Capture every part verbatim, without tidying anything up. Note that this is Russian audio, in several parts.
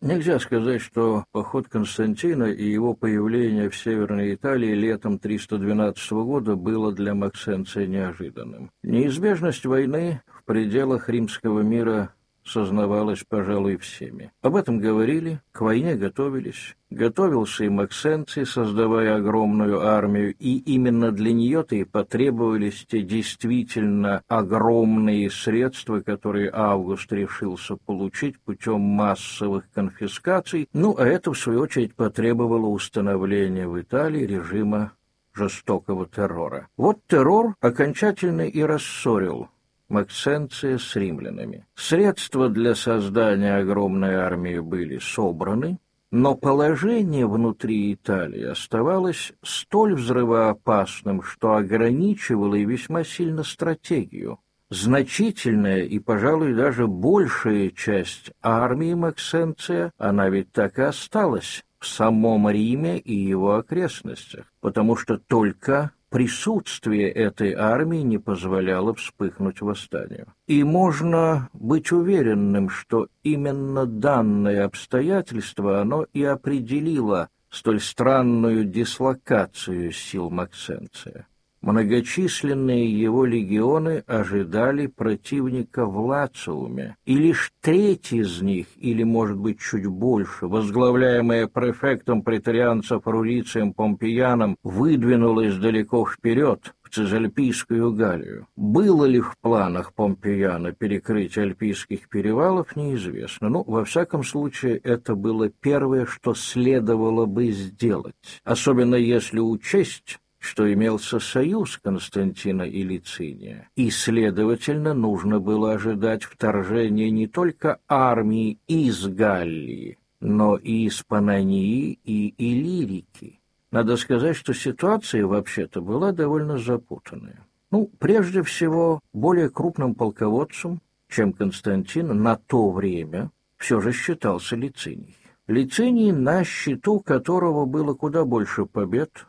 Нельзя сказать, что поход Константина и его появление в Северной Италии летом триста двенадцатого года было для Максенция неожиданным. Неизбежность войны в пределах римского мира сознавалась, пожалуй, всеми. Об этом говорили, к войне готовились. Готовился и Максенций, создавая огромную армию, и именно для нее-то и потребовались те действительно огромные средства, которые Август решился получить путем массовых конфискаций. Ну, а это, в свою очередь, потребовало установления в Италии режима жестокого террора. Вот террор окончательно и рассорил Максенция с римлянами. Средства для создания огромной армии были собраны, но положение внутри Италии оставалось столь взрывоопасным, что ограничивало и весьма сильно стратегию. Значительная и, пожалуй, даже большая часть армии Максенция, она ведь так и осталась в самом Риме и его окрестностях, потому что только присутствие этой армии не позволяло вспыхнуть восстанию. И можно быть уверенным, что именно данное обстоятельство оно и определило столь странную дислокацию сил Максенция. Многочисленные его легионы ожидали противника в Лациуме, и лишь треть из них, или, может быть, чуть больше, возглавляемая префектом претарианцев Рурицием Помпеяном, выдвинулась далеко вперед, в Цезальпийскую Галлию. Было ли в планах Помпеяна перекрыть Альпийских перевалов, неизвестно. Ну, во всяком случае, это было первое, что следовало бы сделать, особенно если учесть, что имелся союз Константина и Лициния, и, следовательно, нужно было ожидать вторжения не только армии из Галлии, но и из Панонии и Иллирики. Надо сказать, что ситуация вообще-то была довольно запутанная. Ну, прежде всего, более крупным полководцем, чем Константин, на то время все же считался Лициний. Лициний, на счету которого было куда больше побед,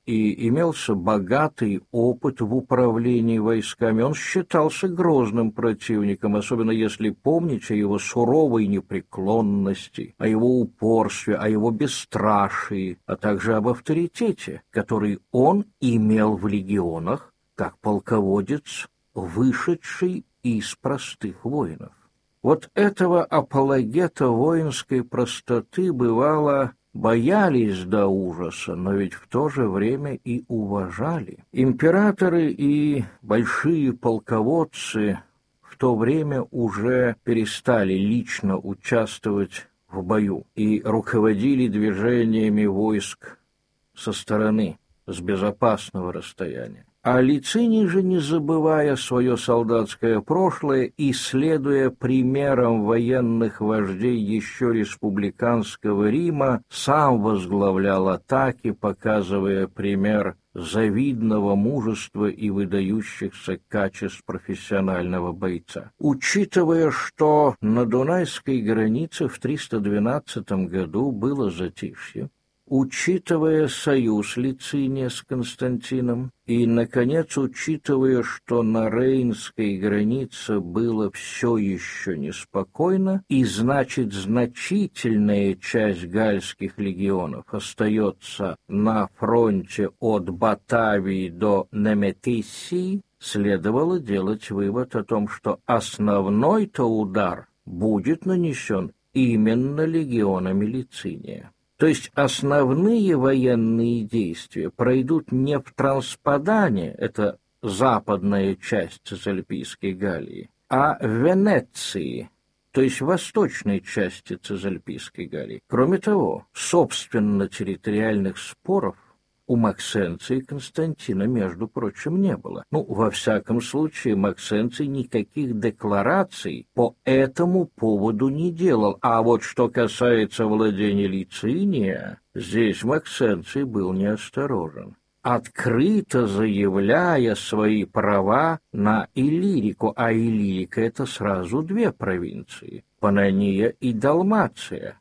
и имелся богатый опыт в управлении войсками. Он считался грозным противником, особенно если помнить о его суровой непреклонности, о его упорстве, о его бесстрашии, а также об авторитете, который он имел в легионах, как полководец, вышедший из простых воинов. Вот этого апологета воинской простоты бывало боялись до ужаса, но ведь в то же время и уважали. Императоры и большие полководцы в то время уже перестали лично участвовать в бою и руководили движениями войск со стороны, с безопасного расстояния. А Лициний же, не забывая свое солдатское прошлое и следуя примерам военных вождей еще республиканского Рима, сам возглавлял атаки, показывая пример завидного мужества и выдающихся качеств профессионального бойца. Учитывая, что на Дунайской границе в триста двенадцатом году было затишье, учитывая союз Лициния с Константином и, наконец, учитывая, что на Рейнской границе было все еще неспокойно, и, значит, значительная часть гальских легионов остается на фронте от Батавии до Неметиссии, следовало делать вывод о том, что основной-то удар будет нанесен именно легионами Лициния. То есть основные военные действия пройдут не в Транспадане, это западная часть Цезальпийской Галлии, а в Венеции, то есть в восточной части Цезальпийской Галлии. Кроме того, собственно, территориальных споров у Максенция и Константина, между прочим, не было. Ну, во всяком случае, Максенций никаких деклараций по этому поводу не делал. А вот что касается владения Лициния, здесь Максенций был неосторожен, открыто заявляя свои права на Иллирику, а Иллирика — это сразу две провинции — Панония и Далмация.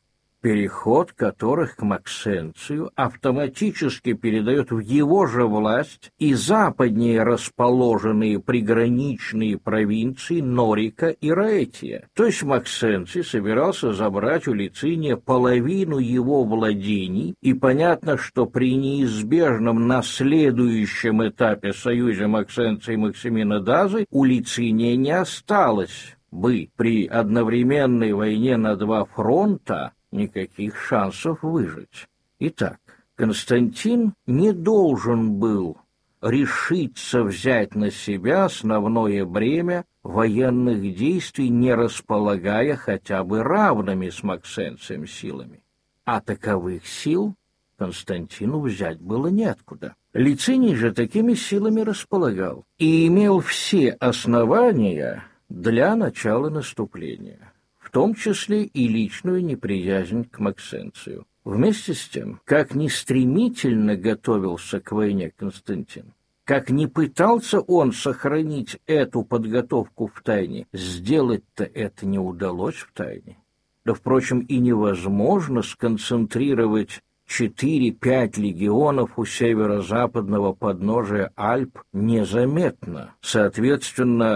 переход которых к Максенцию автоматически передает в его же власть и западнее расположенные приграничные провинции Норика и Раэтия. То есть Максенций собирался забрать у Лициния половину его владений, и понятно, что при неизбежном наследующем этапе союзе Максенция и Максимина Дазы у Лициния не осталось бы при одновременной войне на два фронта никаких шансов выжить. Итак, Константин не должен был решиться взять на себя основное бремя военных действий, не располагая хотя бы равными с Максенцием силами. А таковых сил Константину взять было неоткуда. Лициний же такими силами располагал и имел все основания для начала наступления, в том числе и личную неприязнь к Максенцию. Вместе с тем, как ни стремительно готовился к войне Константин, как ни пытался он сохранить эту подготовку в тайне, сделать-то это не удалось в тайне. Да, впрочем, и невозможно сконцентрировать четыре-пять легионов у северо-западного подножия Альп незаметно. Соответственно,